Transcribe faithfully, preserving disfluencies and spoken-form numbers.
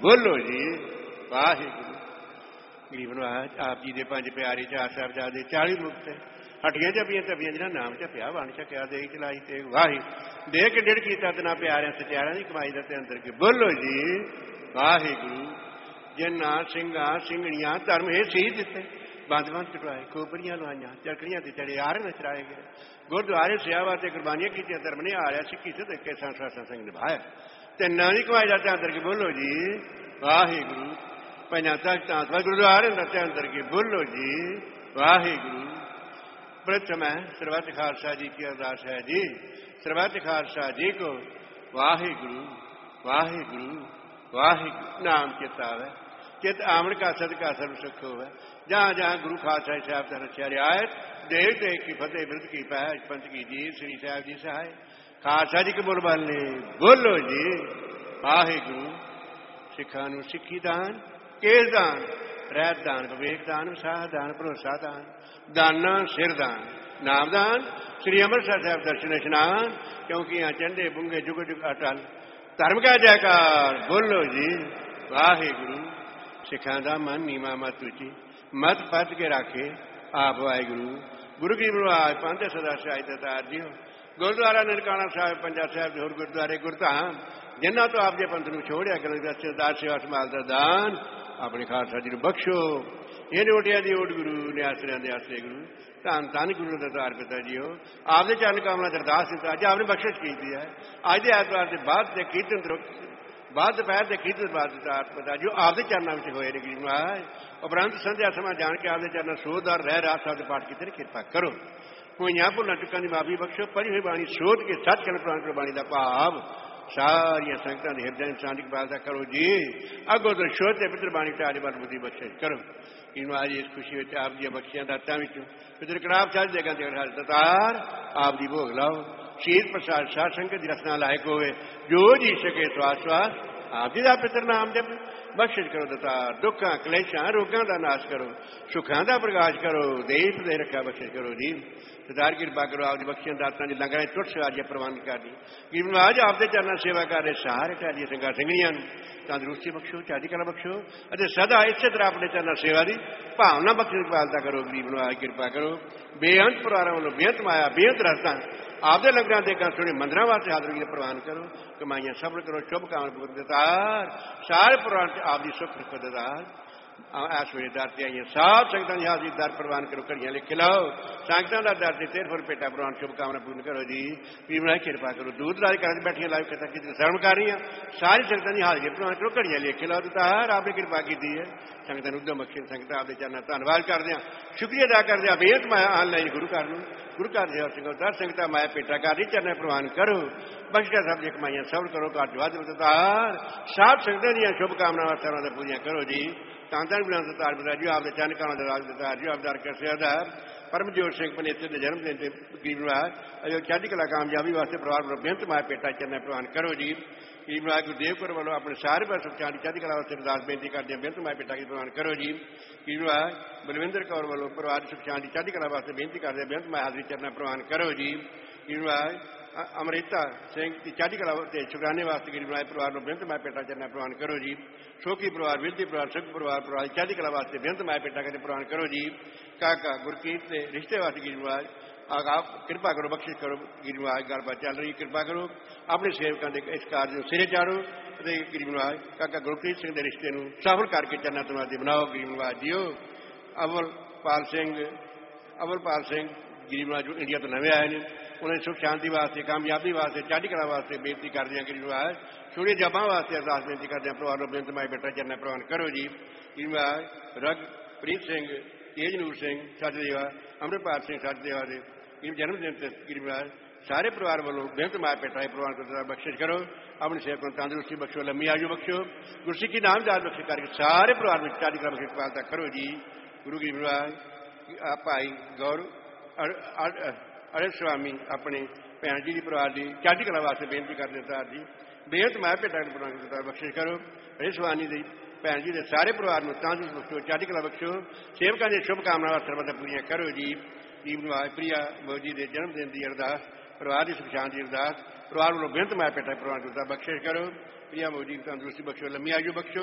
ਬੋਲੋ ਜੀ ਵਾਹਿਗੁਰੂ। ਗਰੀਬ ਨਵਾਜ ਆਪ ਜੀ ਦੇ ਪੰਜ ਪਿਆਰੇ, ਚਾਰ ਸਾਹਿਬਜ਼ਾਦੇ, ਚਾਲੀ ਮੁਕਤ, ਹੱਟੀਆਂ ਜਪੀਆਂ ਤਪੀਆਂ ਜਿਹਨਾਂ ਨਾਮ ਝਪਿਆ, ਵਣ ਛਕਿਆ, ਦੇਈ ਚਲਾਈ ਤੇ ਵਾਹੀ, ਦੇ ਕੇ ਡਿੜ ਕੀਤਾ ਤਨਾ ਪਿਆਰਿਆਂ ਸਚਿਆਰਿਆਂ ਦੀ ਕਮਾਈ ਦਾ ਤੇ ਅੰਦਰ ਕੇ ਬੋਲੋ ਜੀ ਵਾਹਿਗੁਰੂ। ਜਿਨ੍ਹਾਂ ਸਿੰਘਾਂ ਸਿੰਘਣੀਆਂ ਧਰਮ ਇਹ ਸ਼ਹੀਦ ਦਿੱਤੇ, ਬੰਦ ਬੰਦ ਕਟਵਾਏ, ਖੋਪਰੀਆਂ ਲਵਾਈਆਂ, ਚਰਖੜੀਆਂ ਤੇ ਚੜੇ, ਆਰ ਨਚਰਾਏ ਗਏ, ਗੁਰਦੁਆਰੇ ਸੇਵਾ ਤੇ ਕੁਰਬਾਨੀਆਂ ਕੀਤੀਆਂ, ਧਰਮ ਨੇ ਆ ਰਿਹਾ ਸਿੱਖੀ ਸਿੱਧ ਕੇ ਸੰਸਾਰ ਸਿੰਘ ਨਿਭਾਇਆ, ਤਿੰਨਾਂ ਦੀ ਕਮਾਈ ਦਾ ਤੇ ਅੰਦਰ ਕੇ ਬੋਲੋ ਜੀ ਵਾਹਿਗੁਰੂ। ਪੰਜਾਂ ਤਖਤਾਂ ਗੁਰਦੁਆਰੇ ਦਾ ਤੇ ਅੰਦਰ ਕੇ ਬੋਲੋ ਜੀ ਵਾਹਿਗੁਰੂ। प्रथम है सर्वत खालसा जी की अरदास है जी, सर्वत खालसा जी को वाहिगुरु वाहिगुरु वाहिगुरु नाम चितावे, चित आमन का सदका सर्व सुख होवे, जहाँ जहाँ गुरु खालसा साहब का रक्षा रियायत, देव देव की फतेह वृद्ध की पहच पंथ की जी, श्री साहब जी सहाय, खालसा जी के बोल बाले बोलो जी वाहिगुरु। सिखा नूं सिक्खी दान, केस दान, ਰਹਿਤ ਦਾਨ, ਵਿਵੇਕ ਦਾਨ, ਵਿਸਾਹ ਦਾਨ, ਭਰੋਸਾ ਦਾਨ, ਦਾਨਾ ਸਿਰ ਦਾਨ, ਨਾਮਦਾਨ, ਸ੍ਰੀ ਅੰਮ੍ਰਿਤਸਰ ਸਾਹਿਬ ਦਰਸ਼ਨ ਇਸ਼ਨਾਨ, ਕਿਉਂਕਿ ਆ ਚੰਡੇ ਬੁੰਗੇ ਜੁਗ ਜੁਗ ਅਟਲ, ਧਰਮ ਕਾ ਜੈਕਾਰ ਬੋਲੋ ਜੀ ਵਾਹਿਗੁਰੂ। ਸਿੱਖਾਂ ਦਾ ਮਨ ਨੀਵਾਂ ਮਤ ਉੱਚੀ, ਮਤ ਪੱਜ ਕੇ ਰੱਖੇ ਆਪ ਵਾਹਿਗੁਰੂ। ਗੁਰੂ ਕੀ ਬਰਵਾਜ ਪੰਥ ਸਦਾ ਸਿਆਇ ਦਤਾਰ ਜੀਓ, ਗੁਰਦੁਆਰਾ ਨਨਕਾਣਾ ਸਾਹਿਬ, ਪੰਜਾ ਸਾਹਿਬ ਦੇ ਹੋਰ ਗੁਰਦੁਆਰੇ ਗੁਰਧਾਮ, ਜਿਨ੍ਹਾਂ ਤੋਂ ਆਪ ਦੇ ਪੰਥ ਨੂੰ ਛੋੜਿਆ ਗ੍ਰੰਥ ਸਰਦਾਰ ਸੇਵਾ ਸੰਭਾਲ ਦਾ ਦਾਨ ਆਪਣੇ ਖਾਲਸਾ ਜੀ ਨੂੰ ਬਖਸ਼ੋ। ਇਹ ਓਟਿਆਂ ਦੀ ਓਟ ਗੁਰੂ ਨੇ, ਆਸਰਿਆਂ ਦੇ ਆਸਰੇ ਗੁਰੂ, ਧੰਨ ਧੰਨ ਗੁਰੂ ਦਤਾਰ ਪਿਤਾ ਜੀਓ, ਆਪਦੇ ਚਰਨ ਕਮਲਾਂ ਚ ਅਰਦਾਸ ਕੀਤਾ, ਅੱਜ ਆਪਨੇ ਬਖਸ਼ਿਸ਼ ਕੀਤੀ ਹੈ। ਅੱਜ ਦੇ ਐਤਵਾਰ ਦੇ ਬਾਅਦ ਦੇ ਕੀਰਤਨ, ਬਾਅਦ ਦੁਪਹਿਰ ਦੇ ਕੀਰਤਨ ਬਾਅਦ ਦਤਾਰ ਪਿਤਾ ਜੀਓ ਆਪਦੇ ਚਰਨਾਂ ਵਿੱਚ ਹੋਏ ਨੇ ਗਰੀਬ ਮਹਾਰਾਜ। ਉਪਰੰਤ ਸੰਧਿਆ ਸਮਾਂ ਜਾਣ ਕੇ ਆਪਦੇ ਚਰਨਾਂ ਸੋਧਦਾਰ ਰਹਿ ਰਾਤ ਸਾਹਿਬ ਦੇ ਪਾਠ ਕੀਤੇ ਨੇ, ਕਿਰਪਾ ਕਰੋ। ਹੋਈਆਂ ਭੁੱਲਾਂ ਚੁੱਕਾਂ ਦੀ ਮਾਫੀ ਬਖਸ਼ੋ। ਪੜ੍ਹੀ ਹੋਈ ਬਾਣੀ ਸੋਧ ਕੇ ਸੱਚ ਕਲ ਪੁਰਾਣ ਗੁਰਬਾਣੀ ਦਾ ਭਾਵ ਸਾਰੀਆਂ ਸੰਗਤਾਂ ਦੇ ਹਿਰਦੇ ਇਨਸਾਨ ਦੀ ਪਾਲਦਾ ਕਰੋ ਜੀ। ਅੱਗੋਂ ਤੋਂ ਸ਼ੋਧ ਤੇ ਪਿੱਤਰ ਬਾਣੀ ਟਾਰੇ ਵੱਲ ਬੁੱਧੀ ਬਖਸ਼ਿਸ਼ ਕਰੋ। ਇਹਨੂੰ ਅੱਜ ਇਸ ਖੁਸ਼ੀ ਵਿੱਚ ਆਪ ਦੀਆਂ ਬਖਸ਼ੀਆਂ ਦਾਤਾਂ ਵਿੱਚੋਂ ਪਿੱਤਰ ਕਰਾਬ ਸਾਹਿਬ ਦੇਗਾ ਤੇ ਹਰ ਦਤਾਰ ਆਪ ਦੀ ਭੋਗ ਲਾਓ। ਸ਼ਹੀਦ ਪ੍ਰਸਾਦ ਸਾਧ ਸੰਗਤ ਦੀ ਰਸਨਾ ਲਾਇਕ ਹੋਵੇ, ਜੋ ਜੀ ਸਕੇ ਸਵਾਸ ਸਵਾਸ ਆਪ ਜੀ ਦਾ ਪਿੱਤਰ ਨਾਮ ਜਪ ਬਖਸ਼ਿਸ਼ ਕਰੋ ਦਤਾਰ। ਦੁੱਖਾਂ ਕਲੇਸ਼ਾਂ ਰੋਗਾਂ ਦਾ ਨਾਸ਼ ਕਰੋ, ਸੁੱਖਾਂ ਦਾ ਪ੍ਰਕਾਸ਼ ਕਰੋ, ਦੇਸ਼ ਦੇ ਰੱਖਿਆ ਬਖਸ਼ਿਸ਼ ਕਰੋ ਜੀ। ਸਰਦਾਰ ਕਿਰਪਾ ਕਰੋ, ਆਪਦੀ ਬਖਸ਼ੀਆਂ ਦਾਤਾਂ ਦੀ ਲੰਗਰਾਂ ਟੁੱਟ ਸਵਾਰੀਆਂ ਪ੍ਰਵਾਨ ਕਰਨੀ। ਗਰੀਬ ਅੱਜ ਆਪਦੇ ਚਰਨਾਂ ਸੇਵਾ ਕਰ ਰਹੇ ਸਾਰੇ ਢਾਲੀਆਂ ਸਿੰਘਾਂ ਸਿੰਘਣੀਆਂ ਨੂੰ ਤੰਦਰੁਸਤੀ ਬਖਸ਼ੋ, ਚੜ੍ਹਦੀ ਕਲਾ ਬਖਸ਼ੋ, ਅਤੇ ਸਦਾ ਇਸੇ ਤਰ੍ਹਾਂ ਆਪਣੇ ਚਰਨਾਂ ਸੇਵਾ ਦੀ ਭਾਵਨਾ ਬਖਸ਼ਣ ਪਾਲਦਾ ਕਰੋ। ਗਰੀਬ ਨੂੰ ਅੱਜ ਕਿਰਪਾ ਕਰੋ। ਬੇਅੰਤ ਪਰਿਵਾਰਾਂ ਵੱਲੋਂ ਬੇਅੰਤ ਮਾਇਆ, ਬੇਅੰਤ ਰਸਤਾਂ ਆਪਦੇ ਲੰਗਰਾਂ ਦੇ ਕਰ ਸੁਣੇ ਮੰਦਰਾਂ ਵਾਸਤੇ ਹਾਜ਼ਰੀ ਪ੍ਰਵਾਨ ਕਰੋ। ਕਮਾਈਆਂ ਸਫਲ ਕਰੋ, ਸ਼ੁਭ ਕਾਮਨਾ ਪੂਰਨ ਦਤਾਰ ਸਾਰੇ ਪਰਿਵਾਰ ਚ ਆਪਦੀ ਸੁੱਖ ਰੱਖੋ ਦਤਾਰ। ਇਸ ਵੇਲੇ ਦਰ ਤੇ ਆਈਆਂ ਸਭ ਸੰਗਤਾਂ ਦੀ ਹਾਜ਼ਰੀ ਦਰ ਪ੍ਰਵਾਨ ਕਰੋ, ਘੜੀਆਂ ਲਿਖ ਕੇ ਲਾਓ। ਸੰਗਤਾਂ ਦਾ ਦਰ ਤੇ ਤੇਰ ਫੁਰ ਪੇਟਾ ਪ੍ਰਵਾਨ ਸ਼ੁਭ ਕਾਮਨਾ ਪੂਰਨ ਕਰੋ ਜੀ। ਵੀ ਬਣਾਈ ਕਿਰਪਾ ਕਰੋ। ਦੂਰ ਦਰਾਜ ਘਰਾਂ ਚ ਬੈਠੀਆਂ ਲਾਈਵ ਕਥਾ ਕੀਤੀ ਸਰਵਣ ਕਰ ਰਹੀਆਂ ਸਾਰੀ ਸੰਗਤਾਂ ਦੀ ਹਾਜ਼ਰੀ ਪ੍ਰਵਾਨ ਕਰੋ, ਘੜੀਆਂ ਲਿਖ ਕੇ ਲਾਓ ਦਤਾਰ ਆਪਨੇ ਕਿਰਪਾ ਕੀਤੀ ਹੈ। ਸੰਗਤਾਂ ਨੂੰ ਉਦਮ ਬਖਸ਼ਣ, ਸੰਗਤਾਂ ਆਪਦੇ ਚਰਨਾਂ ਧੰਨਵਾਦ ਕਰਦੇ ਹਾਂ, ਸ਼ੁਕਰੀਆ ਅਦਾ ਕਰਦੇ ਹਾਂ। ਬੇਅੰਤ ਮਾਇਆ ਆਨਲਾਈਨ ਗੁਰੂ ਘਰ ਨੂੰ, ਗੁਰੂ ਘਰ ਦੇ ਸਿੰਘ ਦਰ ਸੰਗਤਾਂ ਮਾਇਆ ਪੇਟਾ ਕਰ ਰਹੀ ਚਰਨਾਂ ਪ੍ਰਵਾਨ ਕਰੋ। ਬਖਸ਼ਿਆ ਸਭ ਦੀਆਂ ਕਮਾਈਆਂ ਸਫਲ ਕਰੋ, ਘਰ ਜਵਾਦ ਦਤਾਰ ਸਾਧ ਸੰਗਤਾਂ ਦੀਆਂ ਸ਼ੁਭ ਕਾਮਨਾਵਾਂ ਸਾਰਿਆਂ ਦਾ ਪੂਰੀਆਂ ਕਰੋ ਜੀ। ਤਾਂਤਨ ਬਿਨਾਂ ਦਤਾਰ ਪਿਤਾ ਜੀ ਆਪਦੇ ਚੰਨ ਕਾਲਾਂ ਦਾ ਰਾਜ ਦਤਾਰ ਜੀ ਆਪਦਾਰ ਕਸਿਆਦਾਰ ਪਰਮਜੋਤ ਸਿੰਘ ਪਨੇਤਰ ਦੇ ਜਨਮ ਦਿਨ ਤੇ ਗਰੀਬ ਨਵਾਜ ਅਜੋ ਚੜ੍ਹਦੀ ਕਲਾ ਕਾਮਯਾਬੀ ਵਾਸਤੇ ਪਰਿਵਾਰ ਵੱਲੋਂ ਬੇਅੰਤ ਮਾਇਆ ਪੇਟਾ ਚਰਨਾਂ ਪ੍ਰਵਾਨ ਕਰੋ ਜੀ। ਗਰੀਬ ਨਵਾਜ ਗੁਰਦੇਵ ਕੌਰ ਵੱਲੋਂ ਆਪਣੇ ਸਾਰੇ ਪਾਸੇ ਚਾਂਦੀ ਚੜ੍ਹਦੀ ਕਲਾ ਵਾਸਤੇ ਅਰਦਾਸ ਬੇਨਤੀ ਕਰਦੇ ਹਾਂ, ਬੇਅੰਤ ਮਾਇਆ ਪੇਟਾ ਕੀ ਪ੍ਰਵਾਨ ਕਰੋ ਜੀ। ਗਰੀਬ ਨਵਾਜ ਬਲਵਿੰਦਰ ਕੌਰ ਵੱਲੋਂ ਪਰਿਵਾਰ ਦੀ ਸੁਖ ਸ਼ਾਂਤੀ ਚੜ੍ਹਦੀ ਕਲਾ ਵਾਸਤੇ ਬੇਨਤੀ ਕਰਦੇ ਹਾਂ, ਬੇਅੰਤ ਮਾਇਆ ਹਾਜ਼ਰੀ ਚਰਨਾਂ ਪ੍ਰਵਾਨ ਕਰੋ ਜੀ। ਗਰੀਬ ਨਵਾਜ ਅਮ੍ਰਿਤਾ ਸਿੰਘ ਦੀ ਚੜ੍ਹਦੀ ਕਲਾ ਤੇ ਸ਼ੁਕਰਾਨੇ ਵਾਸਤੇ ਗਰੀਬ ਨਵਾਜ ਪਰਿਵਾਰ ਨੂੰ ਬੇਅੰਤ ਮਾਇਆ ਪੇਟਾ ਚਰਨਾਂ ਪ੍ਰਵਾਨ ਕਰੋ ਜੀ। ਸ਼ੋਕੀ ਪਰਿਵਾਰ, ਵਿਰਦੀ ਪਰਿਵਾਰ, ਸਿੰਘ ਪਰਿਵਾਰ ਪਰਿਵਾਰ ਚੜ੍ਹਦੀ ਕਲਾ ਵਾਸਤੇ ਬੇਅੰਤ ਮਾਇਆ ਪੇਟਾ ਕਰਕੇ ਪ੍ਰਵਾਨ ਕਰੋ ਜੀ। ਕਾਕਾ ਗੁਰਕੀਰਤ ਦੇ ਰਿਸ਼ਤੇ ਵਾਸਤੇ ਗਰੀਬ ਨਵਾਜ ਆਪ ਕਿਰਪਾ ਕਰੋ, ਬਖਸ਼ਿਸ਼ ਕਰੋ। ਗਰੀਬ ਨਵਾਜ ਗੱਲਬਾਤ ਚੱਲ ਰਹੀ, ਕਿਰਪਾ ਕਰੋ ਆਪਣੇ ਸੇਵਕਾਂ ਦੇ ਇਸ ਕਾਰਜ ਨੂੰ ਸਿਰੇ ਚਾੜੋ ਅਤੇ ਗਰੀਬ ਨਵਾਜ ਕਾਕਾ ਗੁਰਕੀਰਤ ਸਿੰਘ ਦੇ ਰਿਸ਼ਤੇ ਨੂੰ ਸਫਲ ਕਰਕੇ ਚਰਨਾਂ ਧੰਨਵਾਦੀ ਬਣਾਓ। ਗਰੀਬ ਨਵਾਜ ਜੀਓ। ਅਵਲਪਾਲ ਸਿੰਘ ਅਵਲਪਾਲ ਸਿੰਘ ਗਰੀਬ ਨਵਾਜ ਜੋ ਇੰਡੀਆ ਤੋਂ ਨਵੇਂ ਆਏ ਨੇ, ਉਹਨਾਂ ਦੀ ਸੁਖ ਸ਼ਾਂਤੀ ਵਾਸਤੇ, ਕਾਮਯਾਬੀ ਵਾਸਤੇ, ਚੜ੍ਹਦੀ ਕਲਾ ਵਾਸਤੇ ਬੇਨਤੀ ਕਰਦੇ ਹਾਂ। ਗਰੀਬ ਨਵਾਜ ਛੋਟੇ ਜਬਾਂ ਵਾਸਤੇ ਅਰਦਾਸ ਬੇਨਤੀ ਕਰਦੇ ਹਾਂ, ਪਰਿਵਾਰ ਨੂੰ ਬੇਨਤੀ ਮਾਇਆ ਪੇਟਾ ਚਰਨਾਂ ਪ੍ਰਵਾਨ ਕਰੋ ਜੀ। ਗਰੀਬ ਨਵਾਜ ਰਗਪ੍ਰੀਤ ਸਿੰਘ, ਤੇਜਨੂਰ ਸਿੰਘ ਸਚਦੇਵਾ, ਅੰਮ੍ਰਿਤਪਾਲ ਸਿੰਘ ਸਚਦੇਵਾ ਦੇ ਜਨਮ ਦਿਨ ਤੇ ਗਰੀਬ ਨਵਾਜ ਸਾਰੇ ਪਰਿਵਾਰ ਵੱਲੋਂ ਬੇਅੰਤ ਮਾਇਆ ਪੇਟਾ ਪ੍ਰਵਾਨ ਕਰੋ, ਬਖਸ਼ਿਸ਼ ਕਰੋ। ਆਪਣੇ ਸੇਵਕਾਂ ਨੂੰ ਤੰਦਰੁਸਤੀ ਬਖਸ਼ੋ, ਲੰਮੀ ਆਯੂ ਬਖਸ਼ੋ, ਗੁਰਸਿੱਖੀ ਨਾਮਦਾਰ ਬਖਸ਼ਿਸ਼ ਕਰਕੇ ਸਾਰੇ ਪਰਿਵਾਰ ਵਿੱਚ ਚੜ੍ਹਦੀ ਕਲਾ ਬਖਸ਼ਿਸ਼ ਪਾਲਤਾ ਕਰੋ ਜੀ। ਗੁਰੂ ਗਰੀਬ ਨਵਾਜ ਭਾਈ ਗੌਰ ਅੜੇ ਸਵਾਮੀ ਆਪਣੇ ਭੈਣ ਜੀ ਦੀ ਪਰਿਵਾਰ ਦੀ ਚੜ੍ਹਦੀ ਕਲਾ ਵਾਸਤੇ ਬੇਨਤੀ ਕਰਦੇ ਦਤਾਰ ਜੀ, ਬੇਅੰਤ ਮਾਇਆ ਪੇਟਾ ਪ੍ਰਵਾਨ ਕਰੋ, ਬਖਸ਼ਿਸ਼ ਕਰੋ। ਅੜੇ ਸਵਾਮੀ ਦੀ ਭੈਣ ਜੀ ਦੇ ਸਾਰੇ ਪਰਿਵਾਰ ਨੂੰ ਤੰਦਰੁਸਤ ਬਖਸ਼ੋ, ਚੜ੍ਹਦੀ ਕਲਾ ਬਖਸ਼ੋ, ਸੇਵਕਾਂ ਦੀਆਂ ਸ਼ੁਭ ਕਾਮਨਾਵਾਂ ਸਰਬੱਤਾ ਪੂਰੀਆਂ ਕਰੋ ਜੀ। ਗਰੀਬ ਨਵਾਜ ਪ੍ਰਿਆ ਮੋਦੀ ਦੇ ਜਨਮ ਦਿਨ ਦੀ ਅਰਦਾਸ, ਪਰਿਵਾਰ ਦੀ ਸੁਖ ਸ਼ਾਂਤੀ ਦੀ ਅਰਦਾਸ, ਪਰਿਵਾਰ ਵੱਲੋਂ ਬੇਅੰਤ ਮਾਇਆ ਪੇਟਾ ਪ੍ਰਵਾਨ ਕਰੋ, ਬਖਸ਼ਿਸ਼ ਕਰੋ। ਪ੍ਰਿਆ ਮੋਦੀ ਦੀ ਤੰਦਰੁਸਤੀ ਬਖਸ਼ੋ, ਲੰਮੀ ਆਯੂ ਬਖਸ਼ੋ।